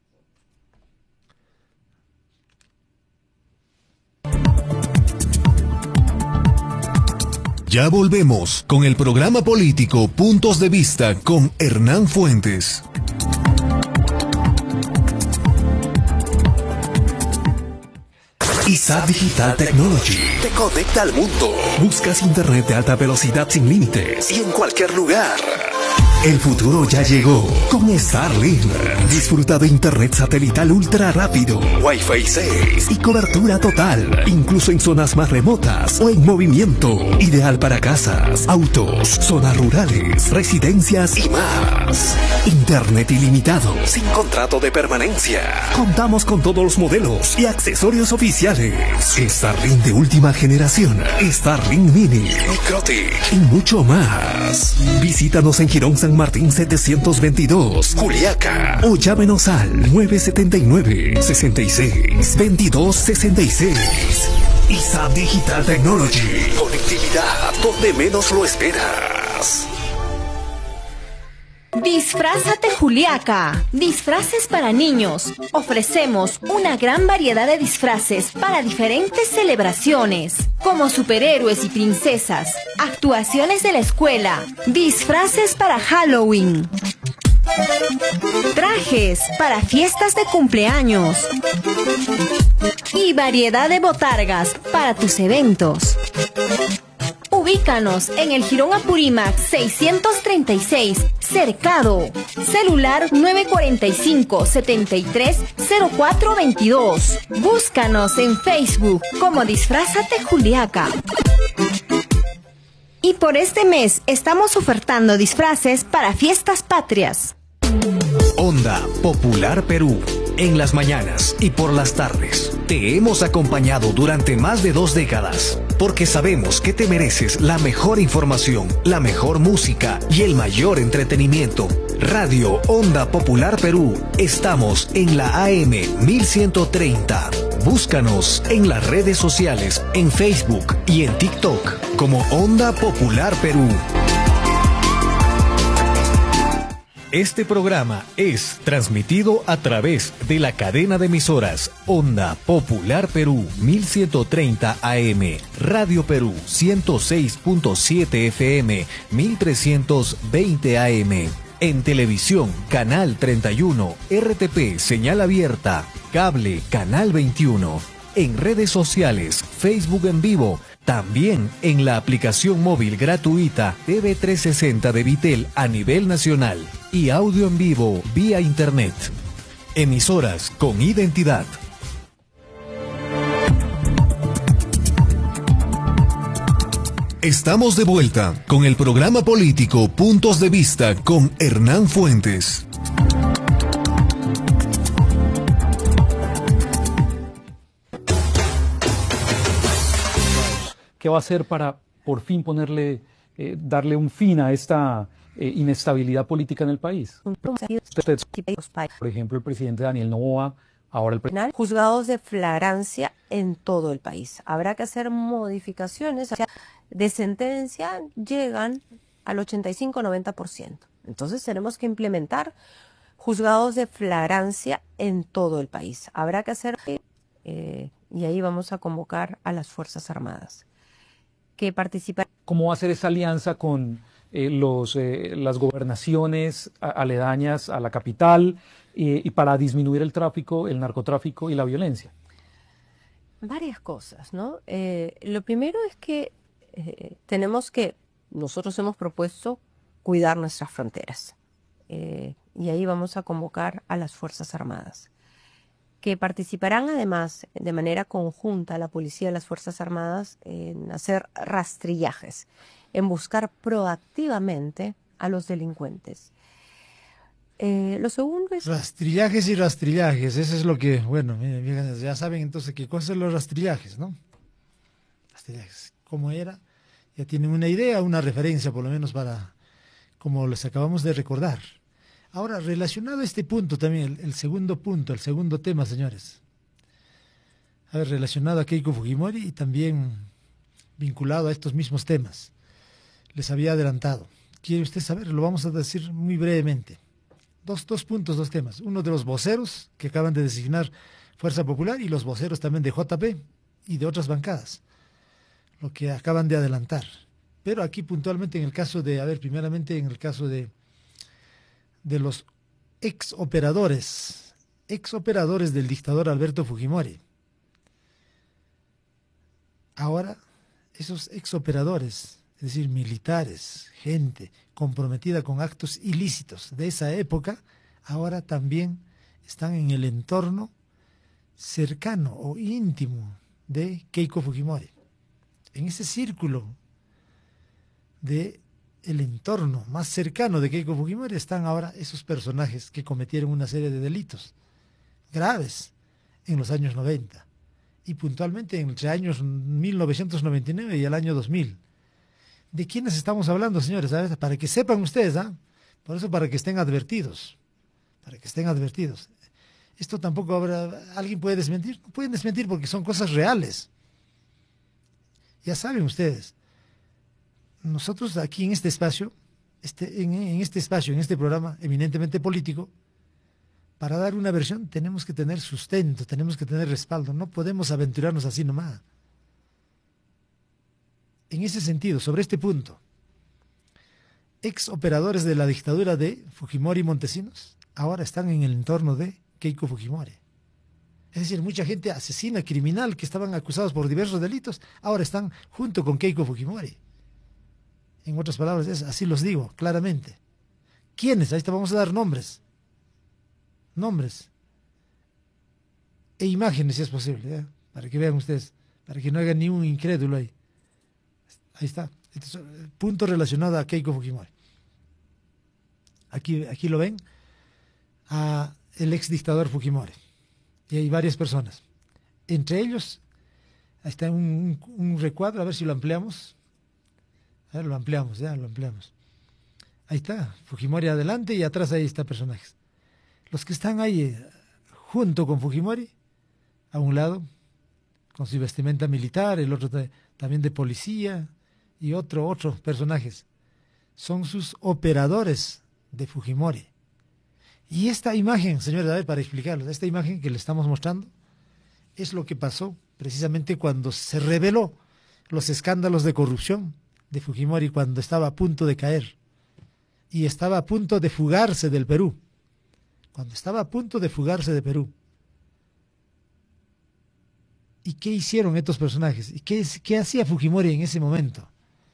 Ya volvemos con el programa político Puntos de Vista con Hernán Fuentes. I S A Digital Technology te conecta al mundo. Buscas internet de alta velocidad sin límites y en cualquier lugar. El futuro ya llegó con Starlink. Disfruta de internet satelital ultra rápido, Wi-Fi seis y cobertura total, incluso en zonas más remotas o en movimiento. Ideal para casas, autos, zonas rurales, residencias y más. Internet ilimitado, sin contrato de permanencia. Contamos con todos los modelos y accesorios oficiales. Starlink de última generación, Starlink Mini, Microtic y mucho más. Visítanos en Girón San Martín setecientos veintidós, Juliaca, o llámenos al nueve siete nueve, seis seis, veintidós sesenta y seis. I S A Digital Technology, conectividad donde menos lo esperas. Disfrázate Juliaca. Disfraces para niños. Ofrecemos una gran variedad de disfraces para diferentes celebraciones, como superhéroes y princesas, actuaciones de la escuela, disfraces para Halloween, trajes para fiestas de cumpleaños y variedad de botargas para tus eventos. Ubícanos en el Jirón Apurímac seiscientos treinta y seis, Cercado. Celular nueve cuatro cinco, siete tres, cero cuatro dos dos. Búscanos en Facebook como Disfrázate Juliaca. Y por este mes estamos ofertando disfraces para fiestas patrias. Onda Popular Perú. En las mañanas y por las tardes. Te hemos acompañado durante más de dos décadas, porque sabemos que te mereces la mejor información, la mejor música y el mayor entretenimiento. Radio Onda Popular Perú. Estamos en la A M mil ciento treinta. Búscanos en las redes sociales, en Facebook y en TikTok como Onda Popular Perú. Este programa es transmitido a través de la cadena de emisoras Onda Popular Perú mil ciento treinta A M, Radio Perú ciento seis punto siete F M, mil trescientos veinte A M, En televisión, Canal treinta y uno, R T P, señal abierta, cable, Canal veintiuno. En redes sociales, Facebook en vivo, también en la aplicación móvil gratuita T V trescientos sesenta de Vitel a nivel nacional y audio en vivo vía Internet. Emisoras con identidad. Estamos de vuelta con el programa político Puntos de Vista con Hernán Fuentes. ¿Qué va a hacer para por fin ponerle, eh, darle un fin a esta eh, inestabilidad política en el país? Usted, por ejemplo, el presidente Daniel Noboa, ahora el presidente. Juzgados de flagrancia en todo el país. Habrá que hacer modificaciones de sentencia, llegan al ochenta y cinco a noventa por ciento. Entonces tenemos que implementar juzgados de flagrancia en todo el país. Habrá que hacer, eh, y ahí vamos a convocar a las Fuerzas Armadas que participan. ¿Cómo va a ser esa alianza con eh, los, eh, las gobernaciones aledañas a la capital eh, y para disminuir el tráfico, el narcotráfico y la violencia? Varias cosas, ¿no? Eh, lo primero es que eh, tenemos que, nosotros hemos propuesto cuidar nuestras fronteras eh, y ahí vamos a convocar a las Fuerzas Armadas que participarán además de manera conjunta la policía y las Fuerzas Armadas en hacer rastrillajes, en buscar proactivamente a los delincuentes. Eh, lo segundo es... Rastrillajes y rastrillajes, eso es lo que, bueno, ya saben entonces qué cosas son los rastrillajes, ¿no? Rastrillajes, ¿cómo era? Ya tienen una idea, una referencia por lo menos para, como les acabamos de recordar. Ahora, relacionado a este punto también, el, el segundo punto, el segundo tema, señores. A ver, relacionado a Keiko Fujimori y también vinculado a estos mismos temas. Les había adelantado. ¿Quiere usted saber? Lo vamos a decir muy brevemente. Dos, dos puntos, dos temas. Uno de los voceros que acaban de designar Fuerza Popular y los voceros también de J P y de otras bancadas. Lo que acaban de adelantar. Pero aquí puntualmente en el caso de, a ver, primeramente en el caso de de los ex operadores, ex operadores del dictador Alberto Fujimori. Ahora, esos ex operadores, es decir, militares, gente comprometida con actos ilícitos de esa época, ahora también están en el entorno cercano o íntimo de Keiko Fujimori. En ese círculo de el entorno más cercano de Keiko Fujimori están ahora esos personajes que cometieron una serie de delitos graves en los años noventa y puntualmente entre años mil novecientos noventa y nueve y el año dos mil. ¿De quiénes estamos hablando, señores? ¿Sabes? Para que sepan ustedes, ¿ah? Por eso, para que estén advertidos, para que estén advertidos. Esto tampoco habrá, ¿alguien puede desmentir? No pueden desmentir porque son cosas reales. Ya saben ustedes. Nosotros aquí en este espacio, este, en, en este espacio, en este programa eminentemente político, para dar una versión tenemos que tener sustento, tenemos que tener respaldo, no podemos aventurarnos así nomás. En ese sentido, sobre este punto, ex operadores de la dictadura de Fujimori y Montesinos ahora están en el entorno de Keiko Fujimori. Es decir, mucha gente asesina, criminal, que estaban acusados por diversos delitos, ahora están junto con Keiko Fujimori. En otras palabras, es, así los digo, claramente. ¿Quiénes? Ahí está, vamos a dar nombres. Nombres. E imágenes, si es posible, ¿ya? Para que vean ustedes, para que no hagan ni un incrédulo ahí. Ahí está. Entonces, punto relacionado a Keiko Fujimori. Aquí, aquí lo ven, a el ex dictador Fujimori. Y hay varias personas. Entre ellos, ahí está un, un, un recuadro, a ver si lo ampliamos. A ver, lo ampliamos, ya, lo ampliamos. Ahí está, Fujimori adelante y atrás ahí está personajes. Los que están ahí eh, junto con Fujimori, a un lado, con su vestimenta militar, el otro de, también de policía y otro, otros personajes. Son sus operadores de Fujimori. Y esta imagen, señores, a ver, para explicarles, esta imagen que le estamos mostrando es lo que pasó precisamente cuando se reveló los escándalos de corrupción de Fujimori cuando estaba a punto de caer. y estaba a punto de fugarse del Perú. Cuando estaba a punto de fugarse de Perú. ¿Y qué hicieron estos personajes? ¿Y qué, qué hacía Fujimori en ese momento?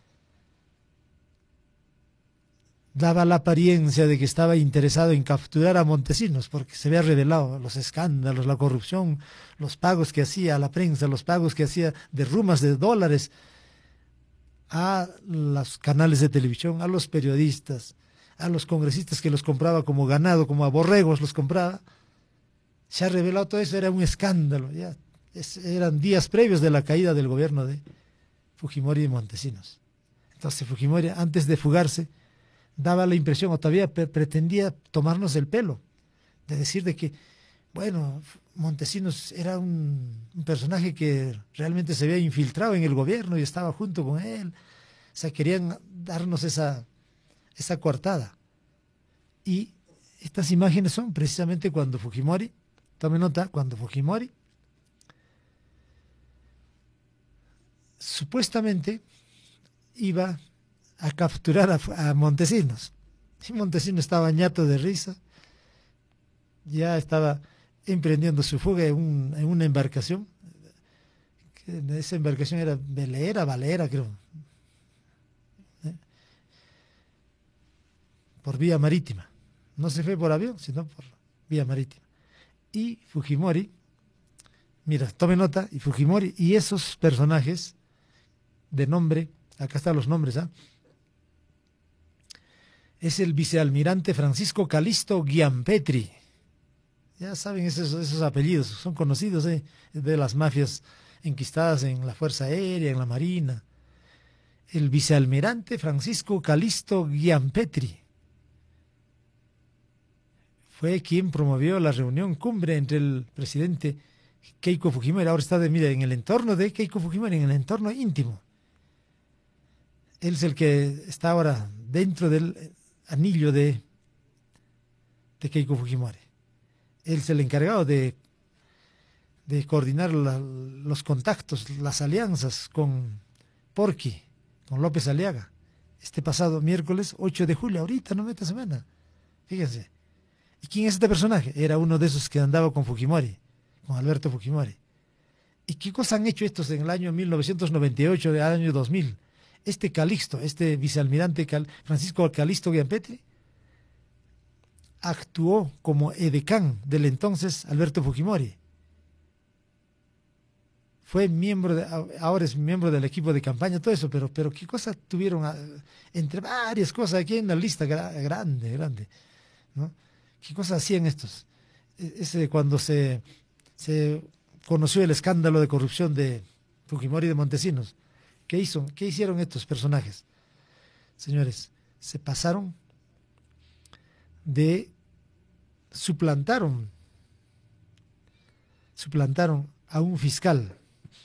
Daba la apariencia de que estaba interesado en capturar a Montesinos, porque se había revelado los escándalos, la corrupción, los pagos que hacía a la prensa, los pagos que hacía de rumas de dólares a los canales de televisión, a los periodistas, a los congresistas que los compraba como ganado, como a borregos los compraba. Se ha revelado todo eso, era un escándalo. Ya es, eran días previos de la caída del gobierno de Fujimori y Montesinos. Entonces Fujimori, antes de fugarse, daba la impresión, o todavía pre pretendía tomarnos el pelo, de decir de que, bueno, Montesinos era un, un personaje que realmente se había infiltrado en el gobierno y estaba junto con él. O sea, querían darnos esa, esa coartada. Y estas imágenes son precisamente cuando Fujimori, tome nota, cuando Fujimori supuestamente iba a capturar a, a Montesinos. Y Montesinos estaba ñato de risa, ya estaba emprendiendo su fuga en, un, en una embarcación, que esa embarcación era velera, valera, creo, ¿eh? Por vía marítima. No se fue por avión, sino por vía marítima. Y Fujimori, mira, tome nota, y Fujimori y esos personajes de nombre, acá están los nombres, ¿ah? ¿eh? Es el vicealmirante Francisco Calisto Giampetri. Ya saben esos, esos apellidos, son conocidos, ¿eh? De las mafias enquistadas en la Fuerza Aérea, en la Marina. El vicealmirante Francisco Calisto Giampetri fue quien promovió la reunión cumbre entre el presidente Keiko Fujimori. Ahora está de, mira, en el entorno de Keiko Fujimori, en el entorno íntimo. Él es el que está ahora dentro del anillo de, de Keiko Fujimori. Él es el encargado de, de coordinar la, los contactos, las alianzas con Porqui, con López Aliaga. Este pasado miércoles ocho de julio, ahorita, no esta semana. Fíjense. ¿Y quién es este personaje? Era uno de esos que andaba con Fujimori, con Alberto Fujimori. ¿Y qué cosa han hecho estos en el año mil novecientos noventa y ocho, del año dos mil? Este Calixto, este vicealmirante Cal, Francisco Calisto Giampetri, actuó como edecán del entonces Alberto Fujimori. Fue miembro, de, ahora es miembro del equipo de campaña, todo eso, pero, pero qué cosas tuvieron, entre varias cosas, aquí hay una lista gra, grande, grande, ¿no? ¿Qué cosas hacían estos? Ese, cuando se, se conoció el escándalo de corrupción de Fujimori y de Montesinos, ¿qué hizo? ¿Qué hicieron estos personajes? Señores, se pasaron de, suplantaron, suplantaron a un fiscal.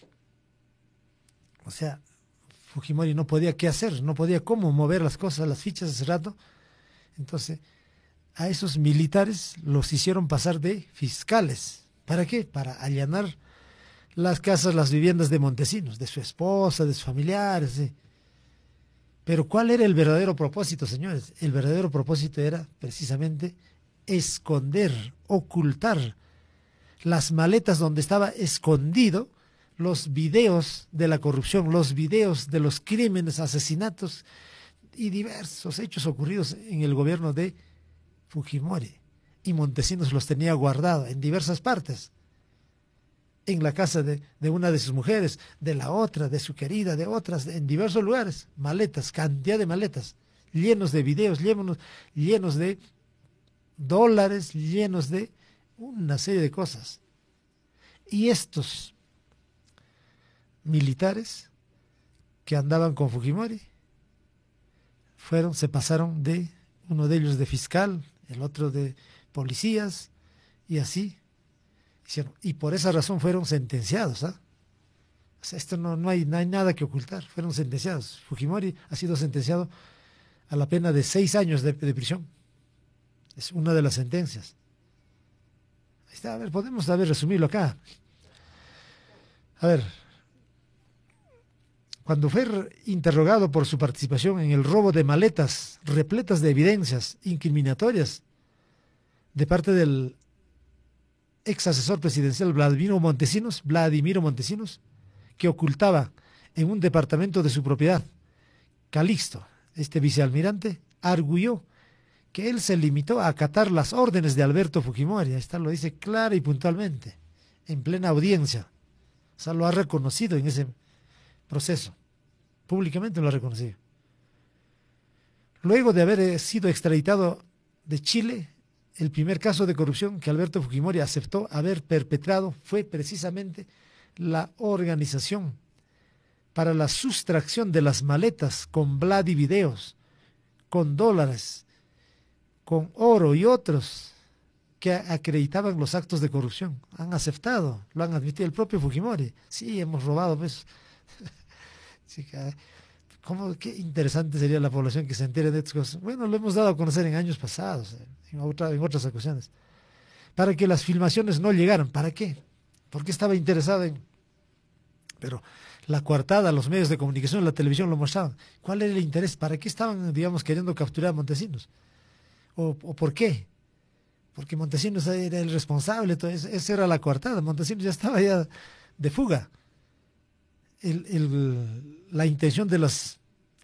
O sea, Fujimori no podía qué hacer, no podía cómo mover las cosas, las fichas hace rato. Entonces, a esos militares los hicieron pasar de fiscales. ¿Para qué? Para allanar las casas, las viviendas de Montesinos, de su esposa, de sus familiares. ¿Sí? Pero ¿cuál era el verdadero propósito, señores? El verdadero propósito era precisamente esconder, ocultar las maletas donde estaba escondido los videos de la corrupción, los videos de los crímenes, asesinatos y diversos hechos ocurridos en el gobierno de Fujimori. Y Montesinos los tenía guardados en diversas partes. En la casa de, de una de sus mujeres, de la otra, de su querida, de otras, en diversos lugares, maletas, cantidad de maletas, llenos de videos, llenos, llenos de dólares, llenos de una serie de cosas. Y estos militares que andaban con Fujimori fueron, se pasaron de, uno de ellos de fiscal, el otro de policías, y así hicieron. Y por esa razón fueron sentenciados. ¿eh? O sea, esto no, no, hay, no hay nada que ocultar, fueron sentenciados. Fujimori ha sido sentenciado a la pena de seis años de, de prisión. Es una de las sentencias. Ahí está, a ver, podemos a ver, resumirlo acá. A ver, cuando fue interrogado por su participación en el robo de maletas repletas de evidencias incriminatorias de parte del ex asesor presidencial Vladimiro Montesinos, Vladimiro Montesinos, que ocultaba en un departamento de su propiedad, Calixto, este vicealmirante, arguyó que él se limitó a acatar las órdenes de Alberto Fujimori. Esta lo dice clara y puntualmente, en plena audiencia. O sea, lo ha reconocido en ese proceso. Públicamente lo ha reconocido. Luego de haber sido extraditado de Chile, el primer caso de corrupción que Alberto Fujimori aceptó haber perpetrado fue precisamente la organización para la sustracción de las maletas con Vladivideos, con dólares, con oro y otros que acreditaban los actos de corrupción. Han aceptado, lo han admitido el propio Fujimori. Sí, hemos robado, pues. Sí, ¿cómo, qué interesante sería la población que se entere de estas cosas. Bueno, lo hemos dado a conocer en años pasados, en, otra, en otras ocasiones. Para que las filmaciones no llegaran. ¿Para qué? Porque estaba interesado en... Pero la coartada, los medios de comunicación, la televisión lo mostraban. ¿Cuál era el interés? ¿Para qué estaban, digamos, queriendo capturar a Montesinos? ¿O, o por qué? Porque Montesinos era el responsable, entonces esa era la coartada. Montesinos ya estaba ya de fuga. El, el, la intención de los,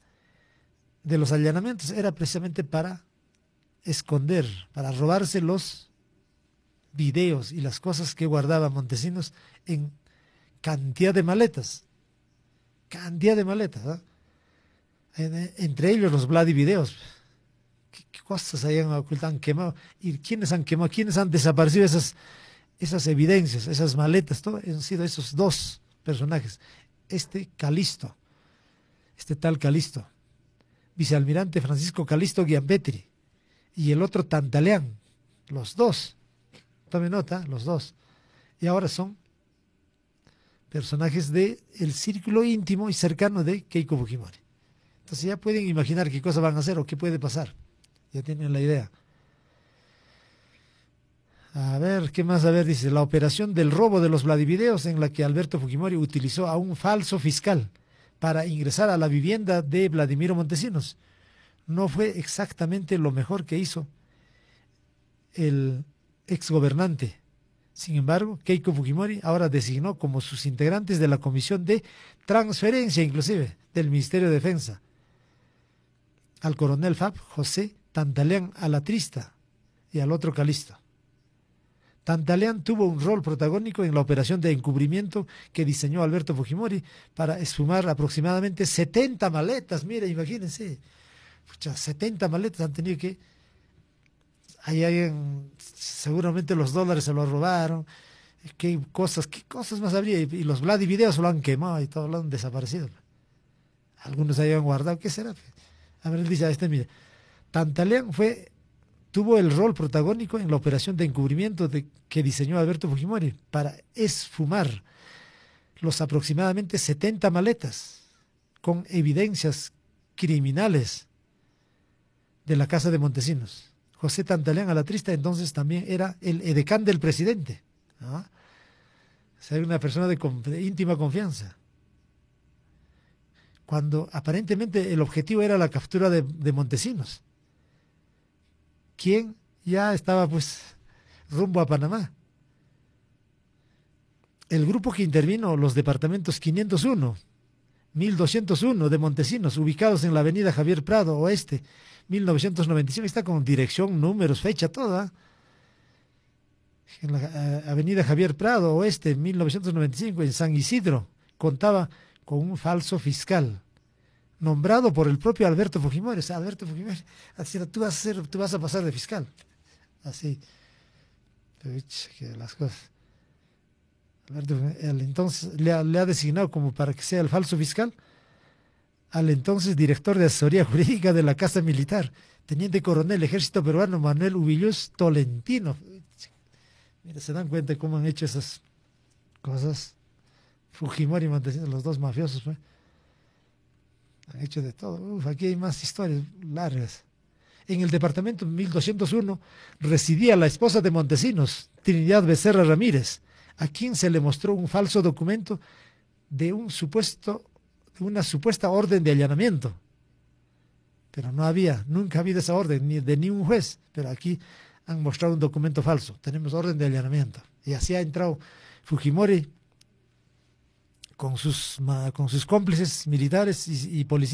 de los allanamientos era precisamente para esconder, para robarse los videos y las cosas que guardaba Montesinos en cantidad de maletas. Cantidad de maletas, ¿no? En, entre ellos los Vladivideos. ¿Qué, qué cosas hayan ocultado, han quemado? ¿Y quiénes han quemado? ¿Quiénes han desaparecido esas, esas evidencias, esas maletas? Todo han sido esos dos personajes. Este Calixto, este tal Calixto, vicealmirante Francisco Calixto Giambetri, y el otro Tantaleán, los dos, tome nota, los dos, y ahora son personajes del círculo íntimo y cercano de Keiko Fujimori. Entonces ya pueden imaginar qué cosas van a hacer o qué puede pasar, ya tienen la idea. A ver, ¿qué más? A ver, dice, la operación del robo de los Vladivideos en la que Alberto Fujimori utilizó a un falso fiscal para ingresar a la vivienda de Vladimiro Montesinos. No fue exactamente lo mejor que hizo el exgobernante. Sin embargo, Keiko Fujimori ahora designó como sus integrantes de la Comisión de Transferencia, inclusive, del Ministerio de Defensa, al coronel F A P José Tantaleán Alatrista y al otro Calixto. Tantaleán tuvo un rol protagónico en la operación de encubrimiento que diseñó Alberto Fujimori para esfumar aproximadamente setenta maletas. Mire, imagínense, pucha, setenta maletas han tenido que... Ahí hay, seguramente los dólares se los robaron, qué cosas, qué cosas más habría, y, y los Vladivideos lo han quemado y todo lo han desaparecido. Algunos ahí han guardado, ¿qué será? A ver, dice, este, mire, Tantaleán fue... tuvo el rol protagónico en la operación de encubrimiento de, que diseñó Alberto Fujimori para esfumar los aproximadamente setenta maletas con evidencias criminales de la casa de Montesinos. José Tantaleán Alatrista entonces también era el edecán del presidente, ¿no? O sea, una persona de, de íntima confianza. Cuando aparentemente el objetivo era la captura de, de Montesinos, quien ya estaba pues rumbo a Panamá. El grupo que intervino, los departamentos quinientos uno, mil doscientos uno de Montesinos, ubicados en la avenida Javier Prado Oeste, mil novecientos noventa y cinco, está con dirección, números, fecha, toda. En la uh, avenida Javier Prado Oeste, mil novecientos noventa y cinco, en San Isidro, contaba con un falso fiscal nombrado por el propio Alberto Fujimori. O sea, Alberto Fujimori, así, tú vas a ser, tú vas a pasar de fiscal. Así. Que las cosas. Alberto, el entonces le ha, le ha designado como para que sea el falso fiscal al entonces director de asesoría jurídica de la Casa Militar, teniente coronel Ejército Peruano Manuel Ubillus Tolentino. Mira, se dan cuenta cómo han hecho esas cosas. Fujimori y Montesinos, los dos mafiosos, pues. Han hecho de todo. Uf, aquí hay más historias largas. En el departamento mil doscientos uno residía la esposa de Montesinos, Trinidad Becerra Ramírez, a quien se le mostró un falso documento de un supuesto, una supuesta orden de allanamiento. Pero no había, nunca ha habido esa orden, ni de ni un juez. Pero aquí han mostrado un documento falso. Tenemos orden de allanamiento. Y así ha entrado Fujimori con sus, con sus cómplices militares y, y policías.